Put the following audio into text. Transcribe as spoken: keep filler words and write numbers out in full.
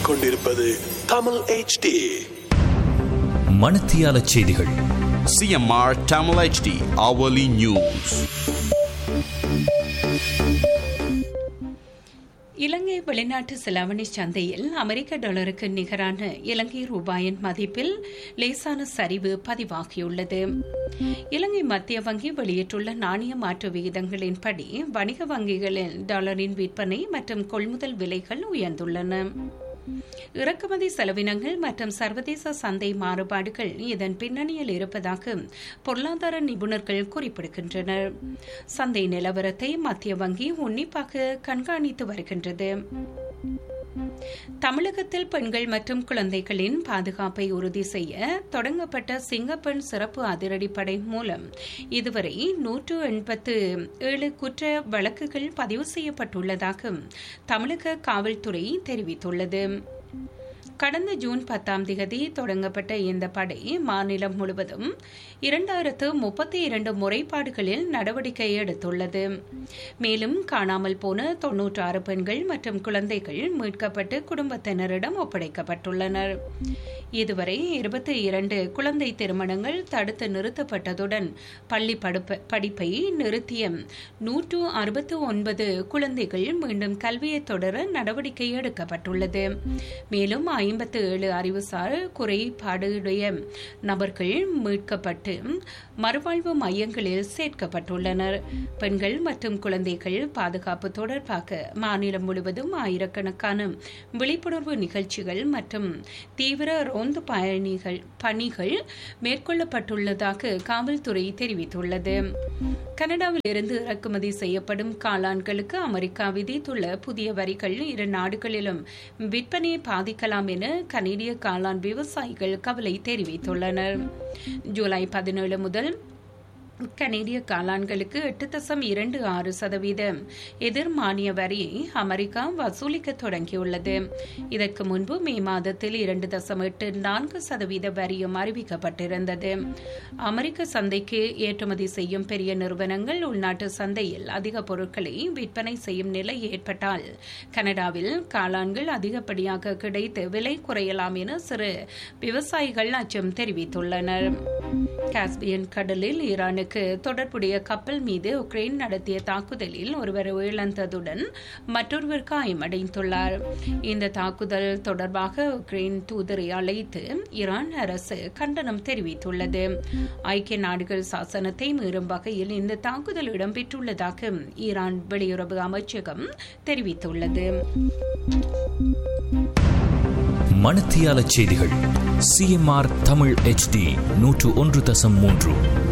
கேட்டுக்கொண்டிருப்பது Tamil H D மணத்தியால செய்திகள். C M R Tamil H D Hourly News. இலங்கை வெளிநாட்டு செலாவணி சந்தையில் அமெரிக்க டாலருக்கு நிகரான இலங்கை ரூபாயின் மதிப்பில் லேசான சரிவு பதிவாகியுள்ளது. இலங்கை மத்திய வங்கி வெளியிட்டுள்ள நாணய மாற்று விகிதங்களின்படி வணிக வங்கிகளில் டாலரின் விற்பனை மற்றும் கொள்முதல் விலைகள் உயர்ந்துள்ளன. இறக்குமதி செலவினங்கள் மற்றும் சர்வதேச சந்தை மாறுபாடுகள் இதன் பின்னணியில் இருப்பதாக பொருளாதார நிபுணர்கள் குறிப்பிடுகின்றனர். சந்தை நிலவரத்தை மத்திய வங்கி உன்னிப்பாக கண்காணித்து வருகின்றது. தமிழகத்தில் பெண்கள் மற்றும் குழந்தைகளின் பாதுகாப்பை உறுதி செய்ய தொடங்கப்பட்ட சிங்கப்பெண் சிறப்பு அதிரடிப்படை மூலம் இதுவரை நூற்று எண்பத்து ஏழு குற்ற வழக்குகள் பதிவு செய்யப்பட்டுள்ளதாக தமிழக காவல்துறை தெரிவித்துள்ளது. கடந்த ஜூன் பத்தாம் தேதி தொடங்கப்பட்ட இந்த படை மாநிலம் முழுவதும் இரண்டாயிரத்து முப்பத்தி இரண்டு முறைப்பாடுகளில் நடவடிக்கை எடுத்துள்ளது. மேலும் காணாமல் போன தொன்னூற்று ஆறு பெண்கள் மற்றும் குழந்தைகள் மீட்கப்பட்டு குடும்பத்தினரிடம் ஒப்படைக்கப்பட்டுள்ளனர். இதுவரை இருபத்தி இரண்டு குழந்தை திருமணங்கள் தடுத்து நிறுத்தப்பட்டதுடன் பள்ளி படிப்பை நிறுத்திய நூற்று அறுபத்தி ஒன்பது குழந்தைகள் மீண்டும் கல்வியை தொடர நடவடிக்கை எடுக்கப்பட்டுள்ளது. மேலும் ஐம்பத்தி ஏழு அறிவுசார் குறைபாடுடைய நபர்கள் மீட்கப்பட்டு மறுவாழ்வு மையங்களில் சேர்க்கப்பட்டுள்ளனர். பெண்கள் மற்றும் குழந்தைகள் பாதுகாப்பு தொடர்பாக மாநிலம் முழுவதும் ஆயிரக்கணக்கான விழிப்புணர்வு நிகழ்ச்சிகள் மற்றும் தீவிர ரோந்து பயணிகள் பணிகள் மேற்கொள்ளப்பட்டுள்ளதாக காவல்துறை தெரிவித்துள்ளது. கனடாவில் இருந்து இறக்குமதி செய்யப்படும் காளான்களுக்கு அமெரிக்கா விதித்துள்ள புதிய வரிகள் இரு நாடுகளிலும் விற்பனையை பாதிக்கலாம் என கனேடிய காளான் விவசாயிகள் கவலை தெரிவித்துள்ளனர். ஜூலை பதினேழு முதல் கனேடிய காளான்களுக்கு எட்டு தசம் இரண்டு ஆறு சதவீத எதிர் மானிய வரியை அமெரிக்கா வசூலிக்க தொடங்கியுள்ளது. இதற்கு முன்பு மே மாதத்தில் இரண்டு தசம் எட்டு நான்கு சதவீத வரியும் அறிவிக்கப்பட்டிருந்தது. அமெரிக்க சந்தைக்கு ஏற்றுமதி செய்யும் பெரிய நிறுவனங்கள் உள்நாட்டு சந்தையில் அதிக பொருட்களை விற்பனை செய்யும் நிலை ஏற்பட்டால் கனடாவில் காளான்கள் அதிகப்படியாக கிடைத்து விலை குறையலாம் என சிறு விவசாயிகள் அச்சம் தெரிவித்துள்ளனர். காஸ்பியன் கடலில் ஈரானுக்கு தொடர்புடைய கப்பல் மீது உக்ரைன் நடத்திய தாக்குதலில் ஒருவர் உயிரிழந்ததுடன் மற்றொருவர் காயமடைந்துள்ளார். இந்த தாக்குதல் தொடர்பாக உக்ரைன் தூதரை அழைத்து ஈரான் அரசு கண்டனம் தெரிவித்துள்ளது. ஐக்கிய நாடுகள் சாசனத்தை மீறும் வகையில் இந்த தாக்குதல் இடம்பெற்றுள்ளதாக ஈரான் வெளியுறவு அமைச்சகம் தெரிவித்துள்ளது. மணத்தியால செய்திகள். C M R Tamil H D நூற்று ஒன்று தசம் மூன்று.